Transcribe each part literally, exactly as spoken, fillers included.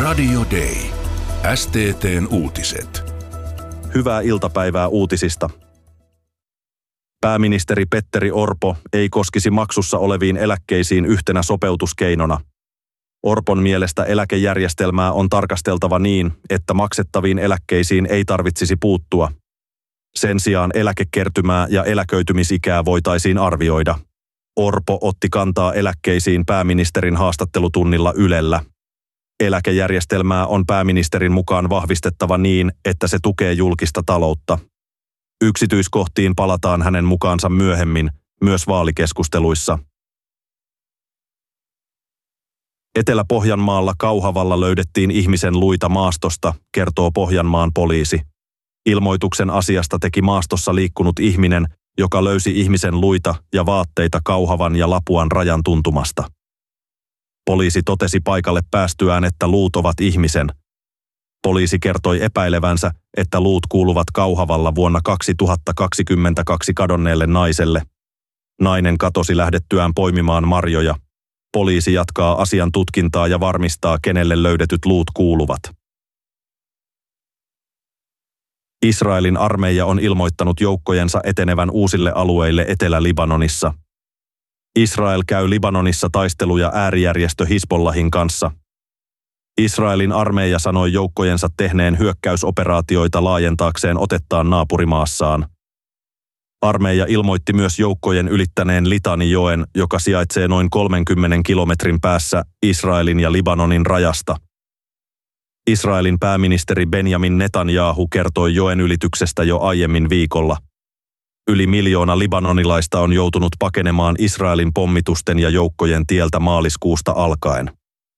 Radio Day. S T T:n uutiset. Hyvää iltapäivää uutisista. Pääministeri Petteri Orpo ei koskisi maksussa oleviin eläkkeisiin yhtenä sopeutuskeinona. Orpon mielestä eläkejärjestelmää on tarkasteltava niin, että maksettaviin eläkkeisiin ei tarvitsisi puuttua. Sen sijaan eläkekertymää ja eläköitymisikää voitaisiin arvioida. Orpo otti kantaa eläkkeisiin pääministerin haastattelutunnilla Ylellä. Eläkejärjestelmää on pääministerin mukaan vahvistettava niin, että se tukee julkista taloutta. Yksityiskohtiin palataan hänen mukaansa myöhemmin, myös vaalikeskusteluissa. Etelä-Pohjanmaalla Kauhavalla löydettiin ihmisen luita maastosta, kertoo Pohjanmaan poliisi. Ilmoituksen asiasta teki maastossa liikkunut ihminen, joka löysi ihmisen luita ja vaatteita Kauhavan ja Lapuan rajan tuntumasta. Poliisi totesi paikalle päästyään, että luut ovat ihmisen. Poliisi kertoi epäilevänsä, että luut kuuluvat Kauhavalla vuonna kaksituhattakaksikymmentäkaksi kadonneelle naiselle. Nainen katosi lähdettyään poimimaan marjoja. Poliisi jatkaa asian tutkintaa ja varmistaa, kenelle löydetyt luut kuuluvat. Israelin armeija on ilmoittanut joukkojensa etenevän uusille alueille Etelä-Libanonissa. Israel käy Libanonissa taisteluja äärijärjestö Hizbollahin kanssa. Israelin armeija sanoi joukkojensa tehneen hyökkäysoperaatioita laajentaakseen otettaan naapurimaassaan. Armeija ilmoitti myös joukkojen ylittäneen Litanijoen, joka sijaitsee noin kolmenkymmenen kilometrin päässä Israelin ja Libanonin rajasta. Israelin pääministeri Benjamin Netanyahu kertoi joen ylityksestä jo aiemmin viikolla. Yli miljoona libanonilaista on joutunut pakenemaan Israelin pommitusten ja joukkojen tieltä maaliskuusta alkaen.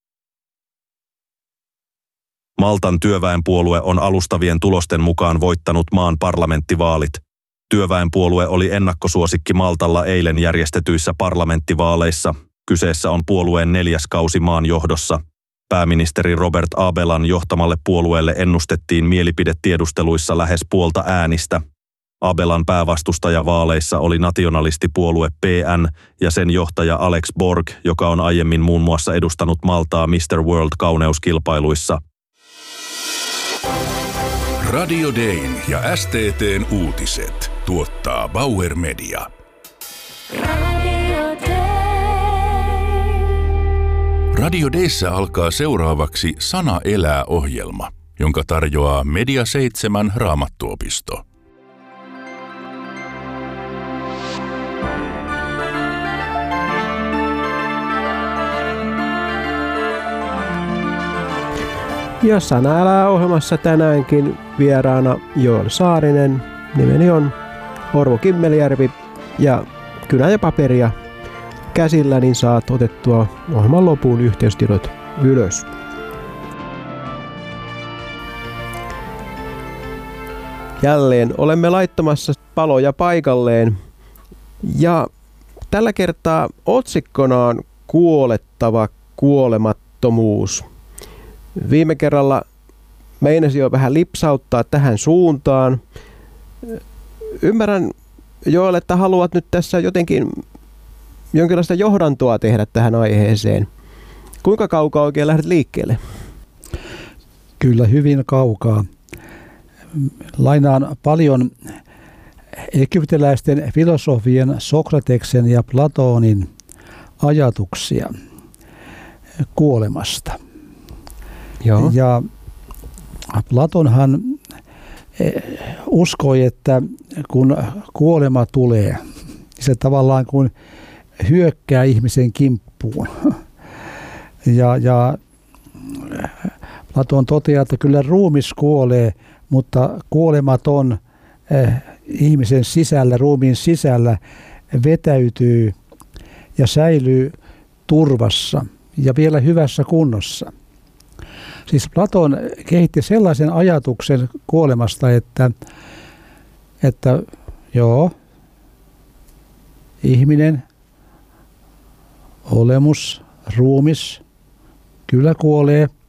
Maltan työväenpuolue on alustavien tulosten mukaan voittanut maan parlamenttivaalit. Työväenpuolue oli ennakkosuosikki Maltalla eilen järjestetyissä parlamenttivaaleissa. Kyseessä on puolueen neljäs kausi maan johdossa. Pääministeri Robert Abelan johtamalle puolueelle ennustettiin mielipidetiedusteluissa lähes puolta äänistä. Abelan päävastustaja vaaleissa oli nationalistipuolue P N ja sen johtaja Alex Borg, joka on aiemmin muun muassa edustanut Maltaa mister World-kauneuskilpailuissa. Radio Dayn ja S T T:n uutiset tuottaa Bauer Media. Radio Day. Radio Dayssä alkaa seuraavaksi Sana elää -ohjelma, jonka tarjoaa Media seitsemän Raamattuopisto. Ja Sana elää -ohjelmassa tänäänkin vieraana Joel Saarinen. Nimeni on Orvo Kimmelijärvi ja kynä ja paperia käsillä, niin saat otettua ohjelman lopun yhteystiedot ylös. Jälleen olemme laittamassa paloja paikalleen ja tällä kertaa otsikkona on kuolettava kuolemattomuus. Viime kerralla meinasi jo vähän lipsauttaa tähän suuntaan. Ymmärrän, Joel, että haluat nyt tässä jotenkin jonkinlaista johdantoa tehdä tähän aiheeseen. Kuinka kaukaa oikein lähdet liikkeelle? Kyllä hyvin kaukaa. Lainaan paljon egyptiläisten filosofien Sokrateksen ja Platonin ajatuksia kuolemasta. Joo. Ja Platonhan uskoi, että kun kuolema tulee, se tavallaan kun hyökkää ihmisen kimppuun. Ja, ja Platon toteaa, että kyllä ruumis kuolee, mutta kuolematon eh, ihmisen sisällä, ruumiin sisällä vetäytyy ja säilyy turvassa ja vielä hyvässä kunnossa. Siis Platon kehitti sellaisen ajatuksen kuolemasta, että, että joo, ihminen, olemus, ruumis, kyllä kuolee,